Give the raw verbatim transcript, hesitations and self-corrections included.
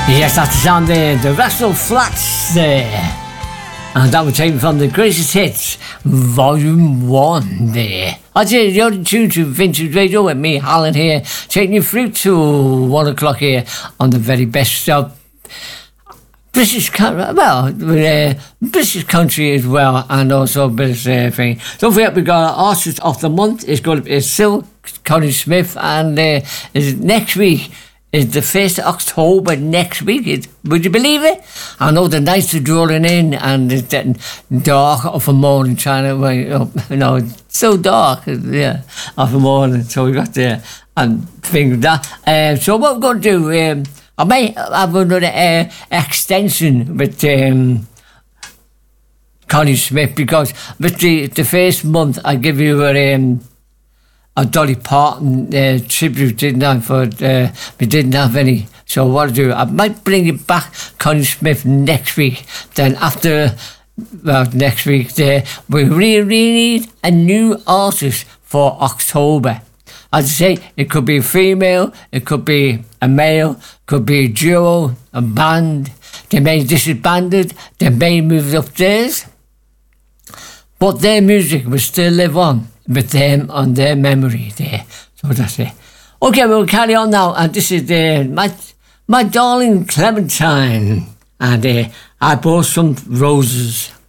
Yes, that sound there, the Russell Flats there. And that was taken from the Greatest Hits, Volume one there. I say you're tuned to Vintage Radio with me, Alan here, taking you through to one o'clock here on the very best of British country, well, uh, British country as well, and also British uh, thing. Don't forget, we've got our Artist of the Month. It's going to be Sil Connie Smith, and uh, is next week. It's the first of October next week. It, would you believe it? I know the nights are drawing in and it's getting dark of a morning trying to wake up. You know, it's so dark, yeah, of a morning. So we got there and things like that. Uh, so what we're going to do, um, I may have another uh, extension with um, Connie Smith because with the, the first month I give you a... Um, a Dolly Parton uh, tribute, didn't I? For uh, we didn't have any. So what I do, I might bring it back, Connie Smith, next week. Then after, well, next week, there we really, really need a new artist for October. As I say, it could be a female, it could be a male, could be a duo, a band. They may disbanded, they may move upstairs, but their music will still live on with them on their memory there. So that's it. Okay, we'll carry on now. And this is uh, my my darling Clementine. And uh, I bought some roses.